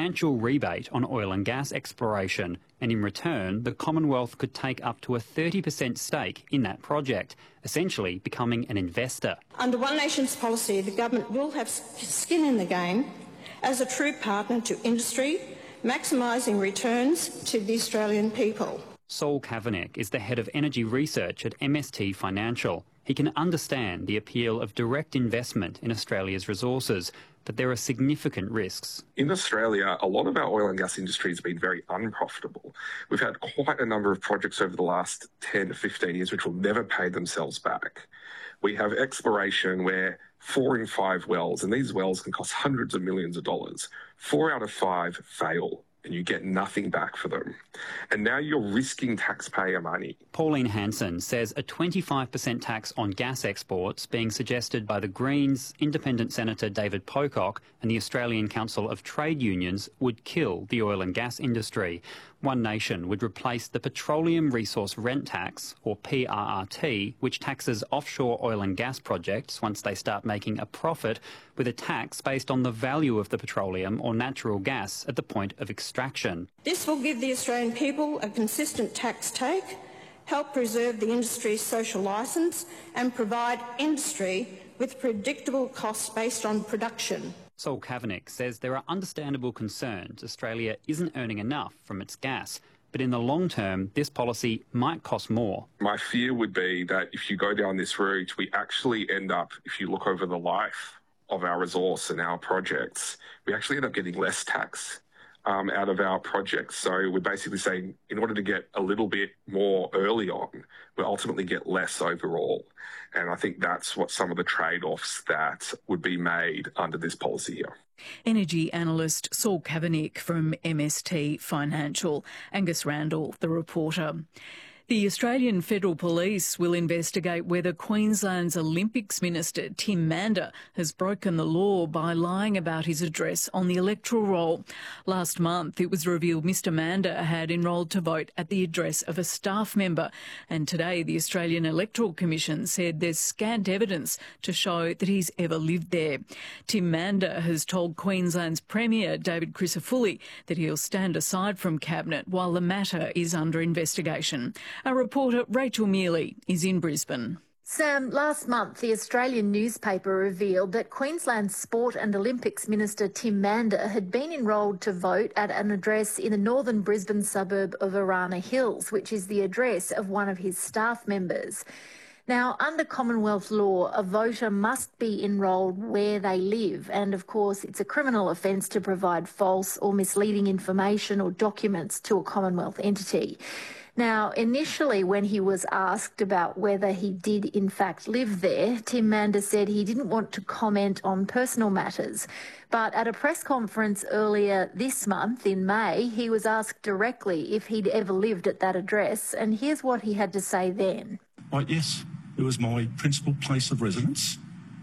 substantial rebate on oil and gas exploration, and in return, the Commonwealth could take up to a 30% stake in that project, essentially becoming an investor. Under One Nation's policy, the government will have skin in the game as a true partner to industry, maximising returns to the Australian people. Saul Kavanagh is the head of energy research at MST Financial. He can understand the appeal of direct investment in Australia's resources, but there are significant risks. In Australia, a lot of our oil and gas industry has been very unprofitable. We've had quite a number of projects over the last 10 to 15 years which will never pay themselves back. We have exploration where 4 in 5 wells, and these wells can cost hundreds of millions of dollars, 4 out of 5 fail, and you get nothing back for them. And now you're risking taxpayer money. Pauline Hanson says a 25% tax on gas exports being suggested by the Greens, Independent Senator David Pocock and the Australian Council of Trade Unions would kill the oil and gas industry. One Nation would replace the Petroleum Resource Rent Tax, or PRRT, which taxes offshore oil and gas projects once they start making a profit, with a tax based on the value of the petroleum or natural gas at the point of extraction. This will give the Australian people a consistent tax take, help preserve the industry's social licence and provide industry with predictable costs based on production. Saul Kavanagh says there are understandable concerns Australia isn't earning enough from its gas, but in the long term, this policy might cost more. My fear would be that if you go down this route, we actually end up, if you look over the life of our resource and our projects, we actually end up getting less tax out of our projects. So we're basically saying in order to get a little bit more early on, we'll ultimately get less overall. And I think that's what some of the trade-offs that would be made under this policy here. Energy analyst Saul Kavanagh from MST Financial. Angus Randall, the reporter. The Australian Federal Police will investigate whether Queensland's Olympics Minister Tim Mander has broken the law by lying about his address on the electoral roll. Last month, it was revealed Mr Mander had enrolled to vote at the address of a staff member. And today, the Australian Electoral Commission said there's scant evidence to show that he's ever lived there. Tim Mander has told Queensland's Premier, David Crisafulli, that he'll stand aside from Cabinet while the matter is under investigation. Our reporter Rachel Mealy is in Brisbane. Sam, last month the Australian newspaper revealed that Queensland's Sport and Olympics Minister Tim Mander had been enrolled to vote at an address in the northern Brisbane suburb of Arana Hills, which is the address of one of his staff members. Now, under Commonwealth law, a voter must be enrolled where they live, and of course it's a criminal offence to provide false or misleading information or documents to a Commonwealth entity. Now, initially when he was asked about whether he did in fact live there, Tim Mander said he didn't want to comment on personal matters. But at a press conference earlier this month in May, he was asked directly if he'd ever lived at that address, and here's what he had to say then. Yes, it was my principal place of residence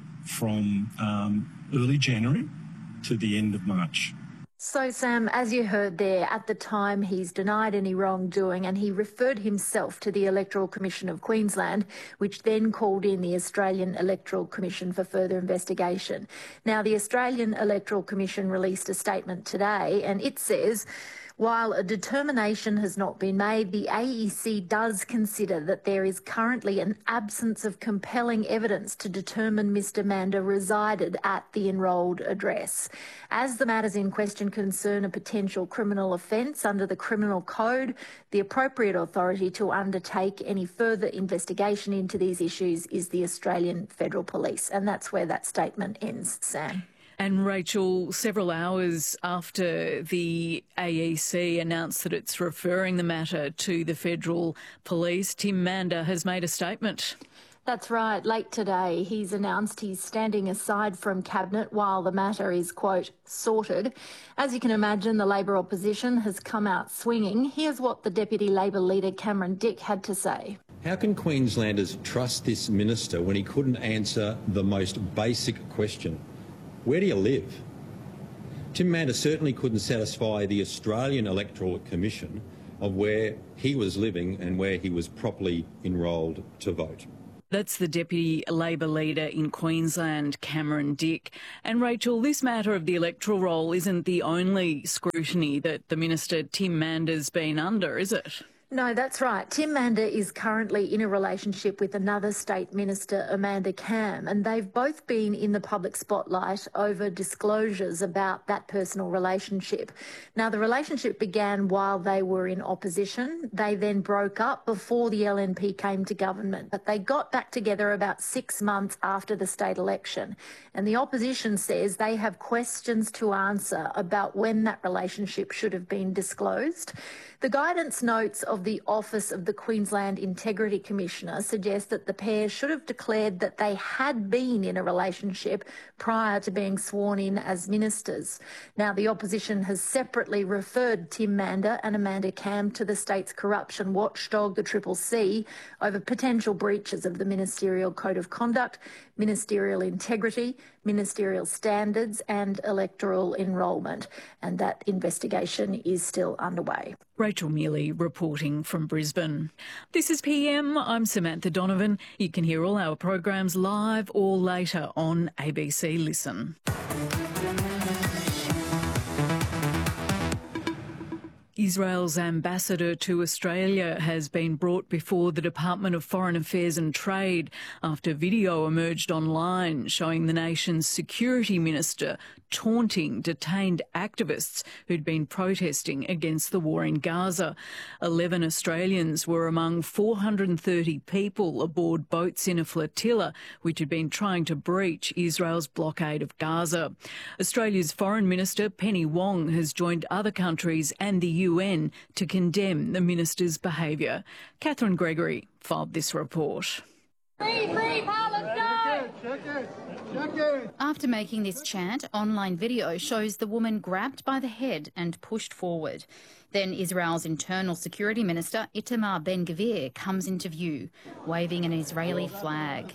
from early January to the end of March. So, Sam, as you heard there, at the time he's denied any wrongdoing and he referred himself to the Electoral Commission of Queensland, which then called in the Australian Electoral Commission for further investigation. Now, the Australian Electoral Commission released a statement today and it says, while a determination has not been made, the AEC does consider that there is currently an absence of compelling evidence to determine Mr Mander resided at the enrolled address. As the matters in question concern a potential criminal offence under the Criminal Code, the appropriate authority to undertake any further investigation into these issues is the Australian Federal Police. And that's where that statement ends, Sam. And Rachel, several hours after the AEC announced that it's referring the matter to the Federal Police, Tim Mander has made a statement. That's right. Late today, he's announced he's standing aside from Cabinet while the matter is, quote, sorted. As you can imagine, the Labor opposition has come out swinging. Here's what the Deputy Labor leader Cameron Dick had to say. How can Queenslanders trust this minister when he couldn't answer the most basic question? Where do you live? Tim Mander certainly couldn't satisfy the Australian Electoral Commission of where he was living and where he was properly enrolled to vote. That's the Deputy Labor leader in Queensland, Cameron Dick. And Rachel, this matter of the electoral roll isn't the only scrutiny that the Minister Tim Mander's been under, is it? No, that's right. Tim Mander is currently in a relationship with another state minister, Amanda Cam, and they've both been in the public spotlight over disclosures about that personal relationship. Now, the relationship began while they were in opposition. They then broke up before the LNP came to government, but they got back together about 6 months after the state election. And the opposition says they have questions to answer about when that relationship should have been disclosed. The guidance notes of the Office of the Queensland Integrity Commissioner suggest that the pair should have declared that they had been in a relationship prior to being sworn in as ministers. Now, the opposition has separately referred Tim Mander and Amanda Cam to the state's corruption watchdog, the CCC, over potential breaches of the Ministerial Code of Conduct, ministerial integrity, ministerial standards and electoral enrolment. And that investigation is still underway. Rachel Mealy reporting from Brisbane. This is PM. I'm Samantha Donovan. You can hear all our programs live or later on ABC Listen. Israel's ambassador to Australia has been brought before the Department of Foreign Affairs and Trade after video emerged online showing the nation's security minister taunting detained activists who'd been protesting against the war in Gaza. 11 Australians were among 430 people aboard boats in a flotilla which had been trying to breach Israel's blockade of Gaza. Australia's Foreign Minister Penny Wong has joined other countries and the UN to condemn the minister's behaviour. Catherine Gregory filed this report. Free Palestine! After making this chant, online video shows the woman grabbed by the head and pushed forward. Then Israel's Internal Security Minister Itamar Ben-Gvir comes into view, waving an Israeli flag,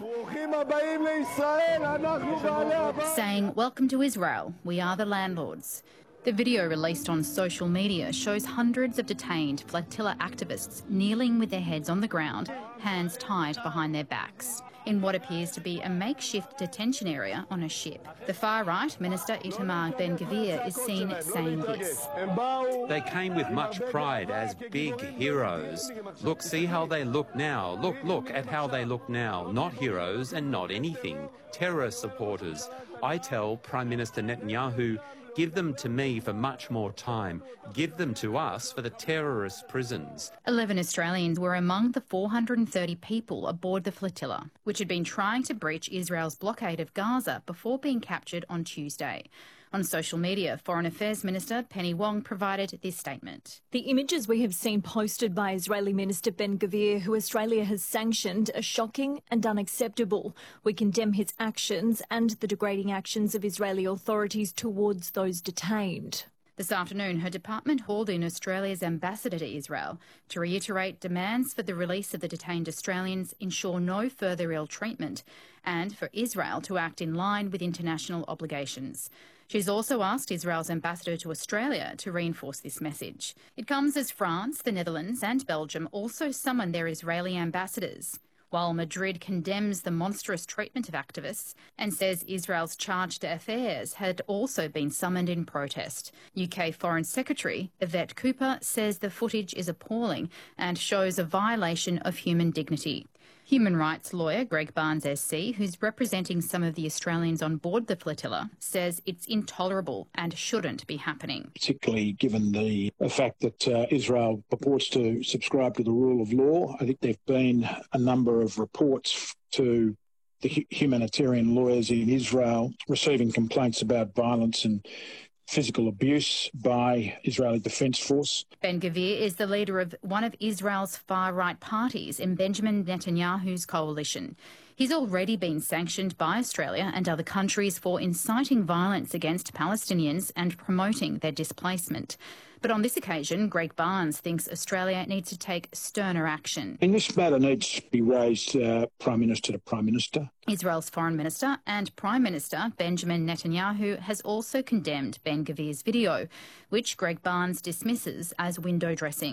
saying, "Welcome to Israel, we are the landlords." The video released on social media shows hundreds of detained flotilla activists kneeling with their heads on the ground, hands tied behind their backs, in what appears to be a makeshift detention area on a ship. The far-right Minister Itamar Ben-Gvir is seen saying this. They came with much pride as big heroes. Look, see how they look now. Look at how they look now. Not heroes and not anything. Terror supporters. I tell Prime Minister Netanyahu, give them to me for much more time. Give them to us for the terrorist prisons. 11 Australians were among the 430 people aboard the flotilla, which had been trying to breach Israel's blockade of Gaza before being captured on Tuesday. On social media, Foreign Affairs Minister Penny Wong provided this statement. The images we have seen posted by Israeli Minister Ben-Gvir, who Australia has sanctioned, are shocking and unacceptable. We condemn his actions and the degrading actions of Israeli authorities towards those detained. This afternoon, her department hauled in Australia's ambassador to Israel to reiterate demands for the release of the detained Australians, ensure no further ill treatment, and for Israel to act in line with international obligations. She's also asked Israel's ambassador to Australia to reinforce this message. It comes as France, the Netherlands and Belgium also summon their Israeli ambassadors, while Madrid condemns the monstrous treatment of activists and says Israel's charge d'affaires had also been summoned in protest. UK Foreign Secretary Yvette Cooper says the footage is appalling and shows a violation of human dignity. Human rights lawyer Greg Barnes SC, who's representing some of the Australians on board the flotilla, says it's intolerable and shouldn't be happening. Particularly given the fact that Israel purports to subscribe to the rule of law. I think there have been a number of reports to the humanitarian lawyers in Israel receiving complaints about violence and physical abuse by Israeli Defence Force. Ben-Gvir is the leader of one of Israel's far-right parties in Benjamin Netanyahu's coalition. He's already been sanctioned by Australia and other countries for inciting violence against Palestinians and promoting their displacement. But on this occasion, Greg Barnes thinks Australia needs to take sterner action. And this matter needs to be raised Prime Minister to Prime Minister. Israel's Foreign Minister and Prime Minister Benjamin Netanyahu has also condemned Ben-Gvir's video, which Greg Barnes dismisses as window dressing.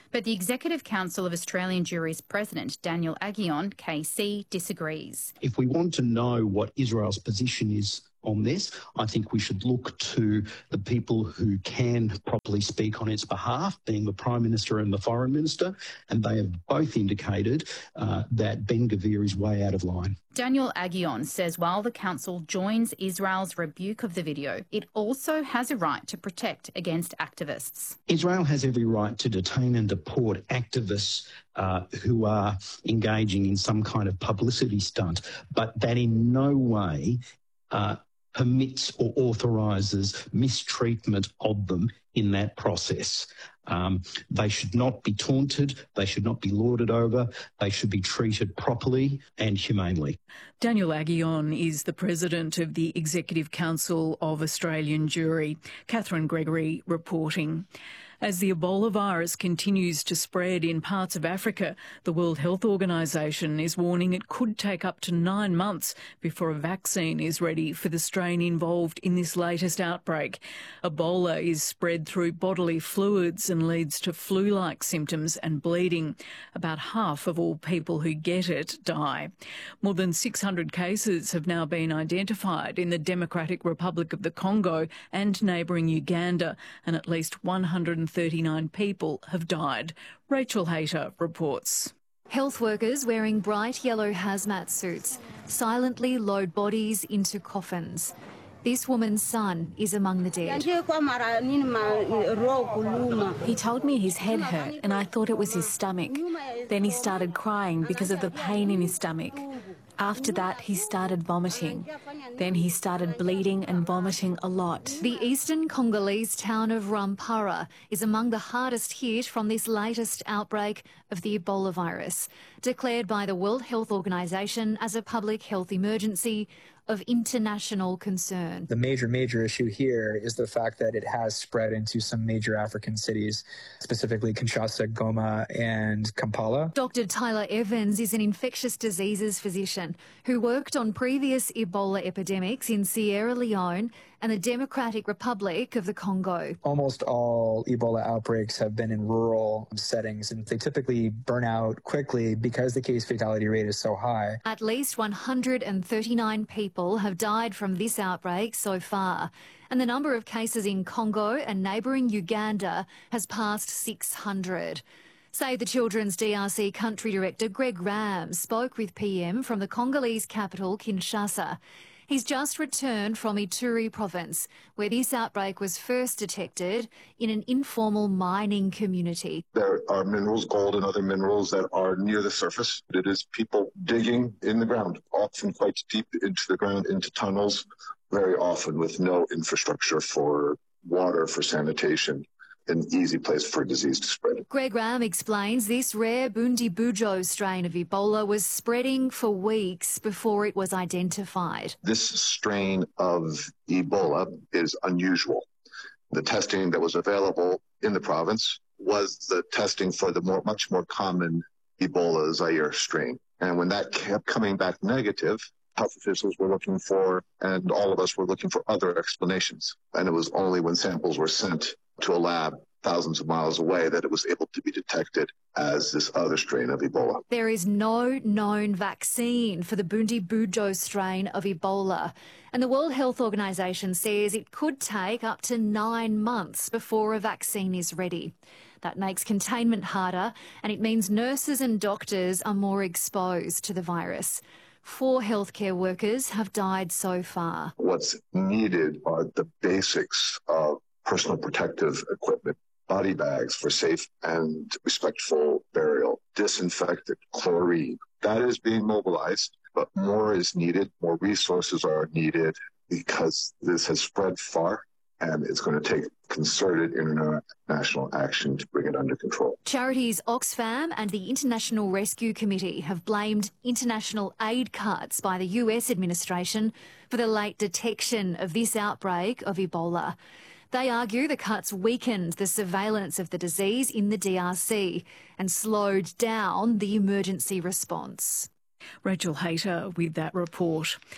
But the Executive Council of Australian Jury's president, Daniel Aghion, KC, disagrees. If we want to know what Israel's position is on this, I think we should look to the people who can properly speak on its behalf, being the Prime Minister and the Foreign Minister, and they have both indicated that Ben-Gvir is way out of line. Daniel Aghion says while the council joins Israel's rebuke of the video, it also has a right to protect against activists. Israel has every right to detain and deport activists who are engaging in some kind of publicity stunt, but that in no way permits or authorises mistreatment of them in that process. They should not be taunted, they should not be lorded over, they should be treated properly and humanely. Daniel Aghion is the president of the Executive Council of Australian Jury. Catherine Gregory reporting. As the Ebola virus continues to spread in parts of Africa, the World Health Organization is warning it could take up to 9 months before a vaccine is ready for the strain involved in this latest outbreak. Ebola is spread through bodily fluids and leads to flu-like symptoms and bleeding. About half of all people who get it die. More than 600 cases have now been identified in the Democratic Republic of the Congo and neighbouring Uganda, and at least 139 people have died. Rachel Hayter reports. Health workers wearing bright yellow hazmat suits silently load bodies into coffins. This woman's son is among the dead. He told me his head hurt and I thought it was his stomach. Then he started crying because of the pain in his stomach. After that, he started vomiting. Then he started bleeding and vomiting a lot. The eastern Congolese town of Rwampara is among the hardest hit from this latest outbreak of the Ebola virus, declared by the World Health Organization as a public health emergency of international concern. The major issue here is the fact that it has spread into some major African cities, specifically Kinshasa, Goma, and Kampala. Dr. Tyler Evans is an infectious diseases physician who worked on previous Ebola epidemics in Sierra Leone and the Democratic Republic of the Congo. Almost all Ebola outbreaks have been in rural settings, and they typically burn out quickly because the case fatality rate is so high. At least 139 people have died from this outbreak so far, and the number of cases in Congo and neighbouring Uganda has passed 600. Save the Children's DRC Country Director Greg Ram spoke with PM from the Congolese capital, Kinshasa. He's just returned from Ituri province, where this outbreak was first detected in an informal mining community. There are minerals, gold and other minerals that are near the surface. It is people digging in the ground, often quite deep into the ground, into tunnels, very often with no infrastructure for water, for sanitation. An easy place for disease to spread. Greg Ram explains this rare Bundibugyo strain of Ebola was spreading for weeks before it was identified. This strain of Ebola is unusual. The testing that was available in the province was the testing for the much more common Ebola Zaire strain. And when that kept coming back negative, health officials were looking for, and all of us were looking for other explanations. And it was only when samples were sent to a lab thousands of miles away that it was able to be detected as this other strain of Ebola. There is no known vaccine for the Bundibugyo strain of Ebola, and the World Health Organization says it could take up to 9 months before a vaccine is ready. That makes containment harder, and it means nurses and doctors are more exposed to the virus. 4 healthcare workers have died so far. What's needed are the basics of personal protective equipment, body bags for safe and respectful burial, disinfectant, chlorine. That is being mobilized, but more is needed. More resources are needed because this has spread far, and it's going to take concerted international action to bring it under control. Charities Oxfam and the International Rescue Committee have blamed international aid cuts by the US administration for the late detection of this outbreak of Ebola. They argue the cuts weakened the surveillance of the disease in the DRC and slowed down the emergency response. Rachel Hayter with that report.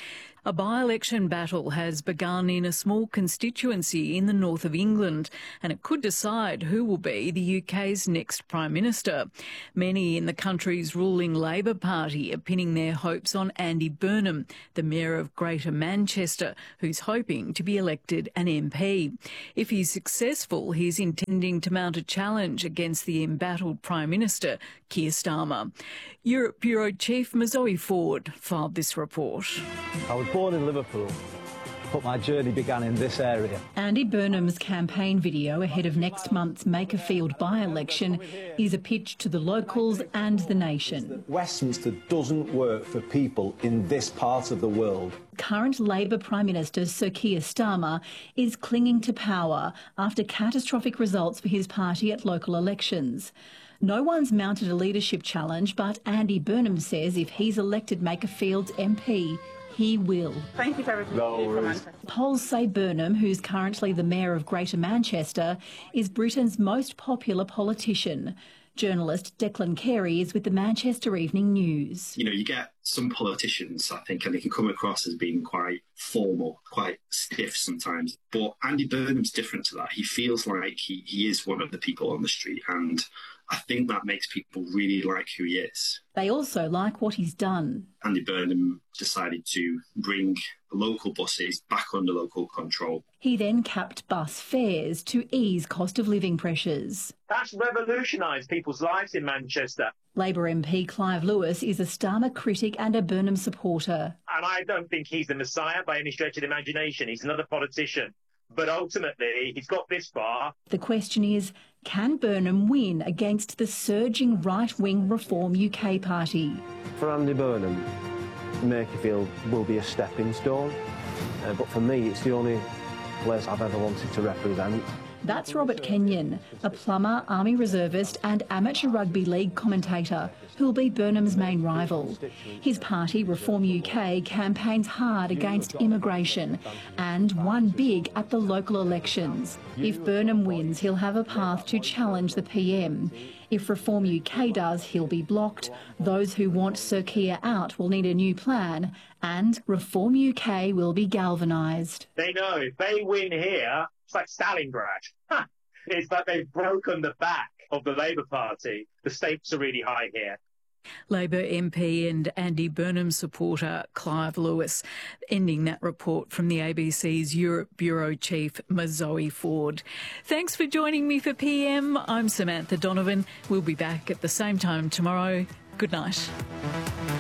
A by-election battle has begun in a small constituency in the north of England, and it could decide who will be the UK's next Prime Minister. Many in the country's ruling Labor Party are pinning their hopes on Andy Burnham, the Mayor of Greater Manchester, who's hoping to be elected an MP. If he's successful, he's intending to mount a challenge against the embattled Prime Minister, Keir Starmer. Europe Bureau Chief Mazoe Ford filed this report. I was born in Liverpool, but my journey began in this area. Andy Burnham's campaign video ahead of next month's Makerfield by-election is a pitch to the locals and the nation. Westminster doesn't work for people in this part of the world. Current Labor Prime Minister Sir Keir Starmer is clinging to power after catastrophic results for his party at local elections. No one's mounted a leadership challenge, but Andy Burnham says if he's elected Makerfield's MP, he will. Thank you very much. Polls say Burnham, who's currently the Mayor of Greater Manchester, is Britain's most popular politician. Journalist Declan Carey is with the Manchester Evening News. You know, you get some politicians, I think, and they can come across as being quite formal, quite stiff sometimes. But Andy Burnham's different to that. He feels like he is one of the people on the street, and I think that makes people really like who he is. They also like what he's done. Andy Burnham decided to bring local buses back under local control. He then capped bus fares to ease cost of living pressures. That's revolutionised people's lives in Manchester. Labor MP Clive Lewis is a Starmer critic and a Burnham supporter. And I don't think he's the Messiah by any stretch of the imagination. He's another politician. But ultimately, he's got this far. The question is, can Burnham win against the surging right-wing Reform UK party? For Andy Burnham, Makerfield will be a stepping stone. But for me, it's the only place I've ever wanted to represent. That's Robert Kenyon, a plumber, army reservist and amateur rugby league commentator, who'll be Burnham's main rival. His party, Reform UK, campaigns hard against immigration and won big at the local elections. If Burnham wins, he'll have a path to challenge the PM. If Reform UK does, he'll be blocked. Those who want Sir Keir out will need a new plan, and Reform UK will be galvanised. They know if they win here, it's like Stalingrad. It's like they've broken the back of the Labour Party. The stakes are really high here. Labor MP and Andy Burnham supporter Clive Lewis, ending that report from the ABC's Europe Bureau Chief Mazoe Ford. Thanks for joining me for PM. I'm Samantha Donovan. We'll be back at the same time tomorrow. Good night.